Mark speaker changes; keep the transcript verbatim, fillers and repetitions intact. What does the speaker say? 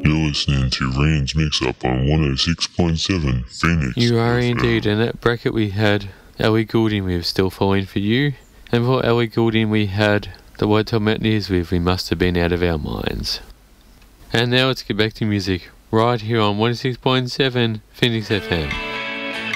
Speaker 1: You're listening to Rain's Mix-Up on one oh six point seven Phoenix.
Speaker 2: You are
Speaker 1: F M.
Speaker 2: indeed. In that bracket we had Ellie Goulding with Still Falling For You. And for Ellie Goulding we had the White Top Mountaineers with We Must Have Been Out of Our Minds. And now let's get back to music, right here on one oh six point seven Phoenix F M.